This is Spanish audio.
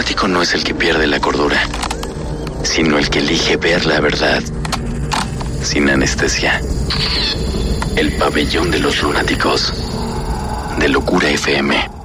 lunático no es el que pierde la cordura, sino el que elige ver la verdad sin anestesia. El pabellón de los lunáticos, de Locura FM.